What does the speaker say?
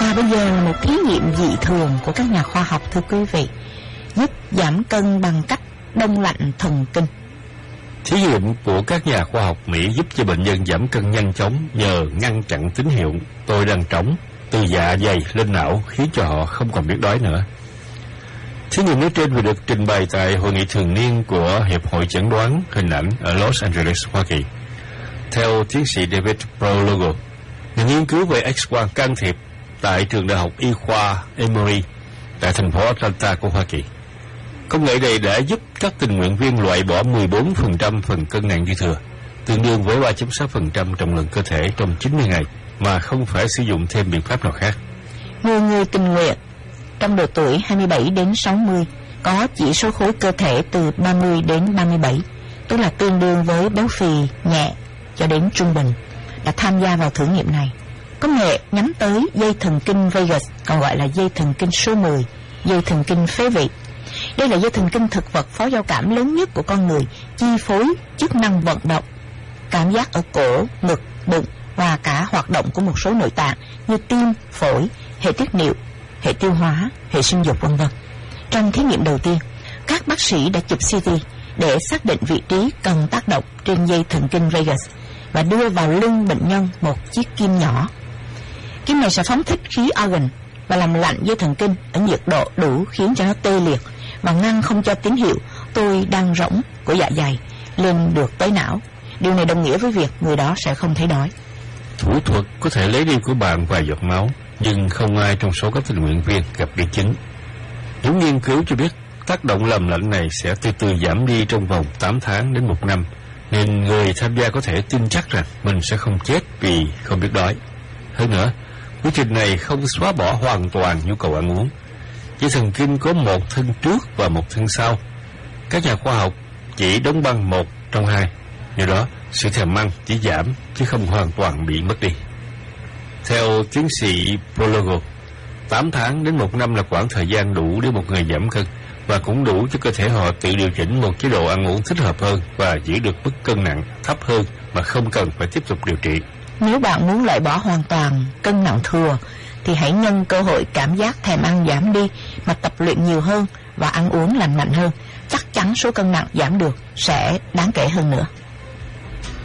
Và bây giờ là một thí nghiệm dị thường của các nhà khoa học, thưa quý vị, giúp giảm cân bằng cách đông lạnh thần kinh. Thí nghiệm của các nhà khoa học Mỹ giúp cho bệnh nhân giảm cân nhanh chóng nhờ ngăn chặn tín hiệu tôi đang trống từ dạ dày lên não, khiến cho họ không còn biết đói nữa. Thí nghiệm nói trên vừa được trình bày tại hội nghị thường niên của Hiệp hội Chẩn đoán Hình ảnh ở Los Angeles, Hoa Kỳ. Theo tiến sĩ David Prologo, nhà nghiên cứu về X-quang can thiệp tại trường đại học y khoa Emory tại thành phố Atlanta của Hoa Kỳ, công nghệ này đã giúp các tình nguyện viên loại bỏ 14% phần cân nặng dư thừa, tương đương với 3.6% trọng lượng cơ thể trong 90 ngày, mà không phải sử dụng thêm biện pháp nào khác. Người tình nguyện trong độ tuổi 27 đến 60 có chỉ số khối cơ thể từ 30 đến 37, tức là tương đương với béo phì nhẹ cho đến trung bình, đã tham gia vào thử nghiệm này. Công nghệ nhắm tới dây thần kinh vagus, còn gọi là dây thần kinh số 10, dây thần kinh phế vị. Đây là dây thần kinh thực vật phó giao cảm lớn nhất của con người, chi phối chức năng vận động, cảm giác ở cổ, ngực, bụng và cả hoạt động của một số nội tạng như tim, phổi, hệ tiết niệu, hệ tiêu hóa, hệ sinh dục v.v. Trong thí nghiệm đầu tiên, các bác sĩ đã chụp CT để xác định vị trí cần tác động trên dây thần kinh vagus và đưa vào lưng bệnh nhân một chiếc kim nhỏ. Kim này sẽ phóng thích khí argon và làm lạnh dây thần kinh ở nhiệt độ đủ khiến cho nó tê liệt và ngăn không cho tín hiệu tôi đang rỗng của dạ dày lên được tới não. Điều này đồng nghĩa với việc người đó sẽ không thấy đói. Thủ thuật có thể lấy đi của bạn vài giọt máu, nhưng không ai trong số các tình nguyện viên gặp biến chứng. Những nghiên cứu cho biết tác động làm lạnh này sẽ từ từ giảm đi trong vòng 8 tháng đến 1 năm, nên người tham gia có thể tin chắc rằng mình sẽ không chết vì không biết đói. Hơn nữa, quy trình này không xóa bỏ hoàn toàn nhu cầu ăn uống. Dây thần kinh có một thân trước và một thân sau. Các nhà khoa học chỉ đóng băng một trong hai, do đó sự thèm ăn chỉ giảm chứ không hoàn toàn bị mất đi. Theo tiến sĩ Prologo, 8 tháng đến 1 năm là khoảng thời gian đủ để một người giảm cân, và cũng đủ cho cơ thể họ tự điều chỉnh một chế độ ăn uống thích hợp hơn và giữ được mức cân nặng thấp hơn mà không cần phải tiếp tục điều trị. Nếu bạn muốn loại bỏ hoàn toàn cân nặng thừa thì hãy nhân cơ hội cảm giác thèm ăn giảm đi mà tập luyện nhiều hơn và ăn uống lành mạnh hơn. Chắc chắn số cân nặng giảm được sẽ đáng kể hơn nữa.